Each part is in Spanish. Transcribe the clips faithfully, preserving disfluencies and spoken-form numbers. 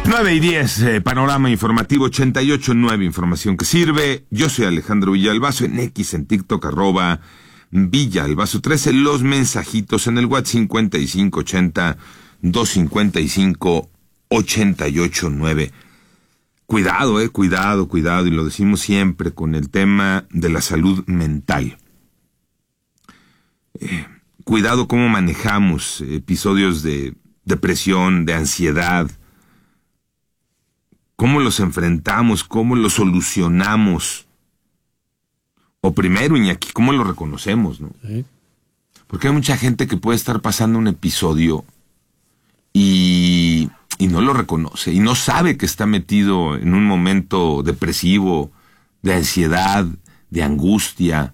nueve y diez, eh, panorama informativo ochenta y ocho punto nueve, información que sirve. Yo soy Alejandro Villalbazo, en X, en TikTok, arroba Villalbazo trece. Los mensajitos en el WhatsApp cincuenta y cinco ochenta, doscientos cincuenta y cinco, ochenta y ocho nueve. Cuidado, eh, cuidado, cuidado, y lo decimos siempre con el tema de la salud mental. Eh, cuidado cómo manejamos episodios de depresión, de ansiedad, cómo los enfrentamos, cómo los solucionamos. O primero, Iñaki, cómo lo reconocemos, ¿no? Sí. Porque hay mucha gente que puede estar pasando un episodio y, y no lo reconoce, y no sabe que está metido en un momento depresivo, de ansiedad, de angustia.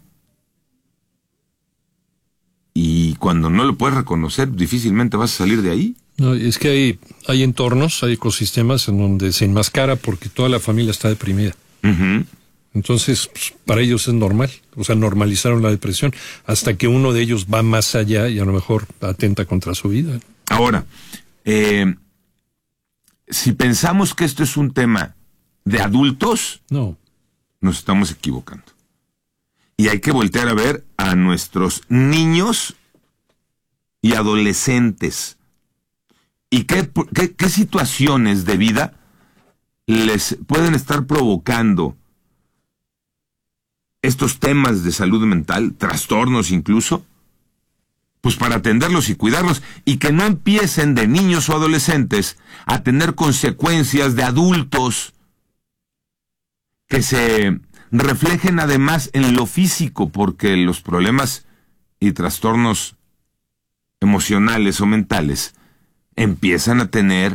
Y cuando no lo puedes reconocer, difícilmente vas a salir de ahí. No, es que hay, hay entornos, hay ecosistemas en donde se enmascara porque toda la familia está deprimida. Uh-huh. Entonces, pues, para ellos es normal. O sea, normalizaron la depresión hasta que uno de ellos va más allá y a lo mejor atenta contra su vida. Ahora, eh, si pensamos que esto es un tema de adultos, no, nos estamos equivocando. Y hay que voltear a ver a nuestros niños y adolescentes. ¿Y qué, qué, qué situaciones de vida les pueden estar provocando estos temas de salud mental, trastornos incluso? Pues para atenderlos y cuidarlos, y que no empiecen de niños o adolescentes a tener consecuencias de adultos que se reflejen además en lo físico, porque los problemas y trastornos emocionales o mentales empiezan a tener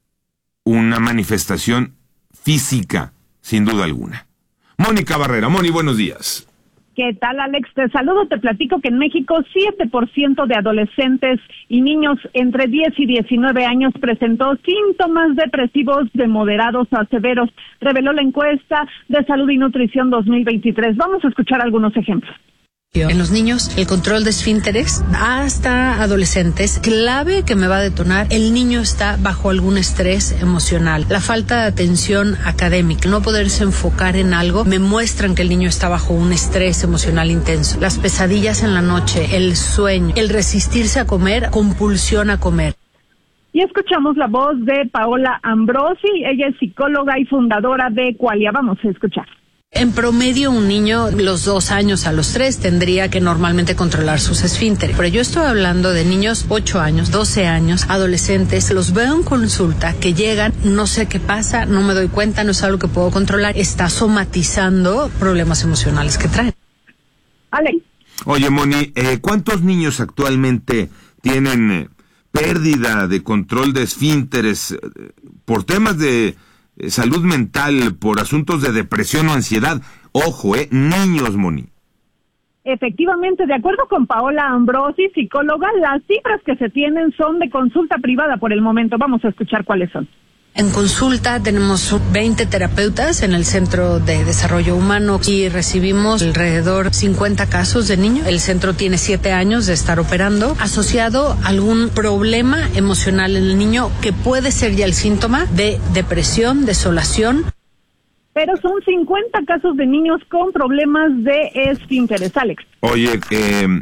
una manifestación física, sin duda alguna. Mónica Barrera. Moni, buenos días. ¿Qué tal, Alex? Te saludo, te platico que en México siete por ciento de adolescentes y niños entre diez y diecinueve años presentó síntomas depresivos de moderados a severos, reveló la encuesta de Salud y Nutrición dos mil veintitrés. Vamos a escuchar algunos ejemplos. En los niños, el control de esfínteres, hasta adolescentes, clave que me va a detonar, el niño está bajo algún estrés emocional. La falta de atención académica, no poderse enfocar en algo, me muestran que el niño está bajo un estrés emocional intenso. Las pesadillas en la noche, el sueño, el resistirse a comer, compulsión a comer. Y escuchamos la voz de Paola Ambrosi, ella es psicóloga y fundadora de Qualia. Vamos a escuchar. En promedio, un niño, los dos años a los tres, tendría que normalmente controlar sus esfínteres. Pero yo estoy hablando de niños ocho años, doce años, adolescentes. Los veo en consulta que llegan, no sé qué pasa, no me doy cuenta, no es algo que puedo controlar. Está somatizando problemas emocionales que traen. Ale. Oye, Moni, eh, ¿cuántos niños actualmente tienen eh, pérdida de control de esfínteres eh, por temas de salud mental, por asuntos de depresión o ansiedad? Ojo, eh, niños, Moni. Efectivamente, de acuerdo con Paola Ambrosi, psicóloga, las cifras que se tienen son de consulta privada por el momento. Vamos a escuchar cuáles son. En consulta tenemos veinte terapeutas en el Centro de Desarrollo Humano y recibimos alrededor cincuenta casos de niños. El centro tiene siete años de estar operando, asociado a algún problema emocional en el niño que puede ser ya el síntoma de depresión, desolación. Pero son cincuenta casos de niños con problemas de esfínteres, Alex. Oye, eh...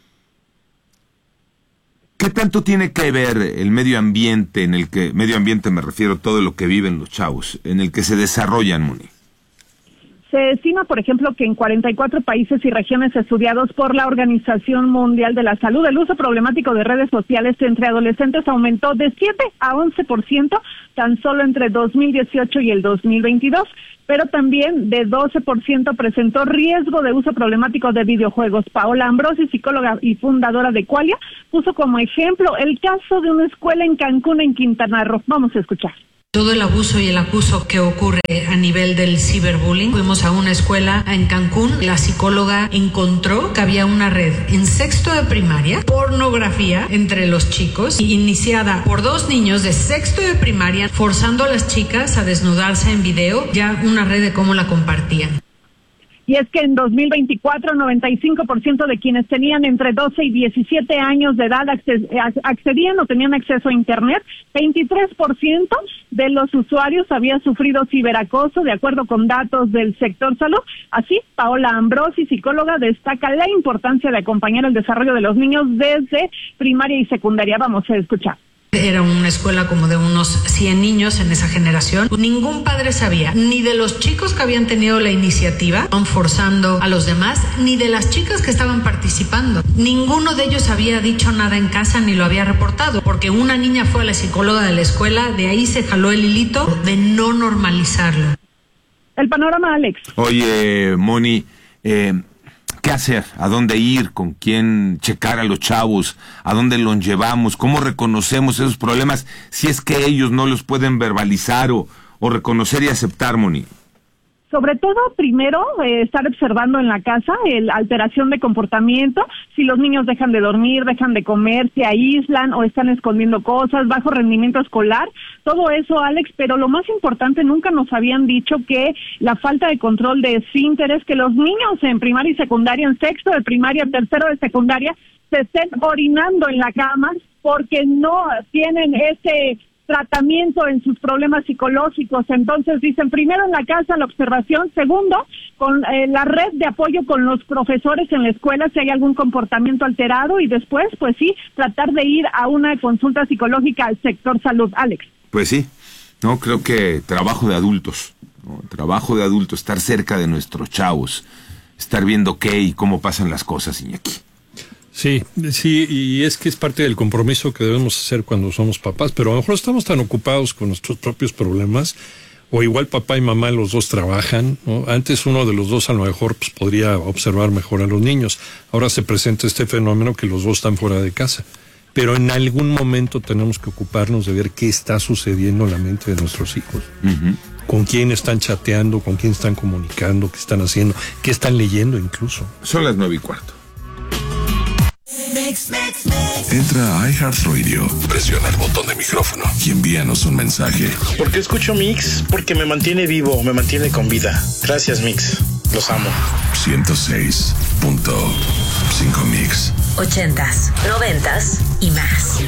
¿qué tanto tiene que ver el medio ambiente, en el que, medio ambiente me refiero a todo lo que viven los chavos, en el que se desarrollan, Moni? Se estima, por ejemplo, que en cuarenta y cuatro países y regiones estudiados por la Organización Mundial de la Salud, el uso problemático de redes sociales entre adolescentes aumentó de siete a once por ciento tan solo entre dos mil dieciocho y el dos mil veintidós. Pero también de doce por ciento presentó riesgo de uso problemático de videojuegos. Paola Ambrosi, psicóloga y fundadora de Qualia, puso como ejemplo el caso de una escuela en Cancún, en Quintana Roo. Vamos a escuchar. Todo el abuso y el acoso que ocurre a nivel del ciberbullying. Fuimos a una escuela en Cancún. La psicóloga encontró que había una red en sexto de primaria, pornografía entre los chicos, iniciada por dos niños de sexto de primaria, forzando a las chicas a desnudarse en video, ya una red de cómo la compartían. Y es que en dos mil veinticuatro, noventa y cinco por ciento de quienes tenían entre doce y diecisiete años de edad accedían o tenían acceso a Internet. veintitrés por ciento de los usuarios había sufrido ciberacoso, de acuerdo con datos del sector salud. Así, Paola Ambrosi, psicóloga, destaca la importancia de acompañar el desarrollo de los niños desde primaria y secundaria. Vamos a escuchar. Era una escuela como de unos cien niños en esa generación. Ningún padre sabía, ni de los chicos que habían tenido la iniciativa, forzando a los demás, ni de las chicas que estaban participando. Ninguno de ellos había dicho nada en casa ni lo había reportado, porque una niña fue a la psicóloga de la escuela, de ahí se jaló el hilito de no normalizarlo. El panorama, Alex. Oye, Moni, eh... ¿qué hacer? ¿A dónde ir? ¿Con quién checar a los chavos? ¿A dónde los llevamos? ¿Cómo reconocemos esos problemas si es que ellos no los pueden verbalizar o, o reconocer y aceptar, Moni? Sobre todo, primero, eh, estar observando en la casa la alteración de comportamiento, si los niños dejan de dormir, dejan de comer, se aíslan o están escondiendo cosas, bajo rendimiento escolar, todo eso, Alex, pero lo más importante, nunca nos habían dicho que la falta de control de esfínteres, que los niños en primaria y secundaria, en sexto de primaria, tercero de secundaria, se estén orinando en la cama porque no tienen ese tratamiento en sus problemas psicológicos. Entonces dicen, primero en la casa la observación, segundo con eh, la red de apoyo con los profesores en la escuela si hay algún comportamiento alterado, y después pues sí, tratar de ir a una consulta psicológica al sector salud. Alex. Pues sí, no, creo que trabajo de adultos, ¿no? Trabajo de adultos, estar cerca de nuestros chavos, estar viendo qué y cómo pasan las cosas, Iñaki. Sí, sí, y es que es parte del compromiso que debemos hacer cuando somos papás, pero a lo mejor estamos tan ocupados con nuestros propios problemas, o igual papá y mamá los dos trabajan, ¿no? Antes uno de los dos a lo mejor pues, podría observar mejor a los niños. Ahora se presenta este fenómeno que los dos están fuera de casa. Pero en algún momento tenemos que ocuparnos de ver qué está sucediendo en la mente de nuestros hijos. Uh-huh. Con quién están chateando, con quién están comunicando, qué están haciendo, qué están leyendo incluso. Son las nueve y cuarto. Entra a iHeartRadio, presiona el botón de micrófono y envíanos un mensaje. ¿Por qué escucho Mix? Porque me mantiene vivo, me mantiene con vida. Gracias, Mix. Los amo. ciento seis punto cinco Mix. Ochentas, noventas y más.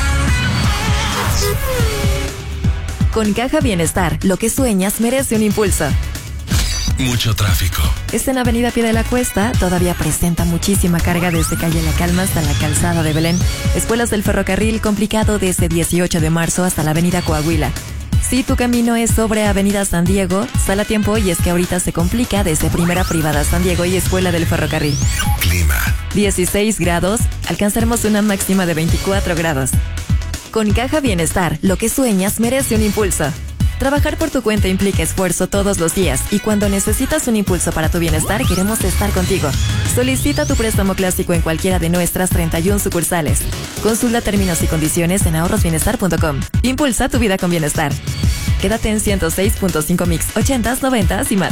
Con Caja Bienestar, lo que sueñas merece un impulso. Mucho tráfico. Está en Avenida Pie de la Cuesta, todavía presenta muchísima carga desde Calle La Calma hasta la Calzada de Belén. Escuelas del Ferrocarril, complicado desde dieciocho de marzo hasta la Avenida Coahuila. Si tu camino es sobre Avenida San Diego, sal a tiempo, y es que ahorita se complica desde Primera Privada San Diego y Escuela del Ferrocarril. Clima. dieciséis grados, alcanzaremos una máxima de veinticuatro grados. Con Caja Bienestar, lo que sueñas merece un impulso. Trabajar por tu cuenta implica esfuerzo todos los días, y cuando necesitas un impulso para tu bienestar, queremos estar contigo. Solicita tu préstamo clásico en cualquiera de nuestras treinta y una sucursales. Consulta términos y condiciones en ahorros bienestar punto com. Impulsa tu vida con bienestar. Quédate en ciento seis punto cinco Mix, ochentas, noventas y más.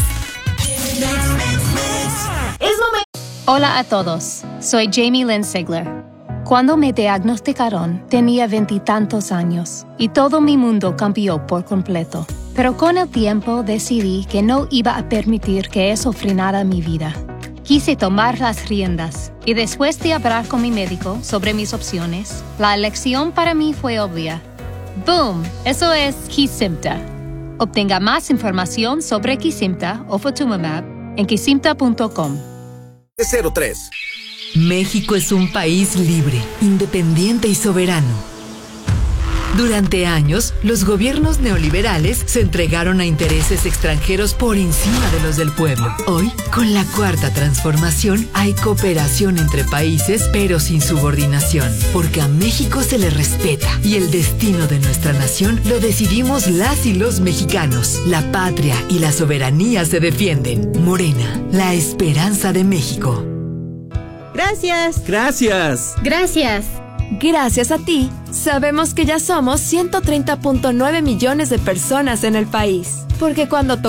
Hola a todos, soy Jamie Lynn Sigler. Cuando me diagnosticaron, tenía veintitantos años y todo mi mundo cambió por completo. Pero con el tiempo decidí que no iba a permitir que eso frenara mi vida. Quise tomar las riendas y después de hablar con mi médico sobre mis opciones, la elección para mí fue obvia. ¡Boom! Eso es Kesimpta. Obtenga más información sobre Kesimpta o Ofatumumab en kesimpta punto com. cero tres. México es un país libre, independiente y soberano. Durante años, los gobiernos neoliberales se entregaron a intereses extranjeros por encima de los del pueblo. Hoy, con la Cuarta Transformación, hay cooperación entre países, pero sin subordinación, porque a México se le respeta y el destino de nuestra nación lo decidimos las y los mexicanos. La patria y la soberanía se defienden. Morena, la esperanza de México. Gracias. Gracias. Gracias. Gracias a ti, sabemos que ya somos ciento treinta punto nueve millones de personas en el país. Porque cuando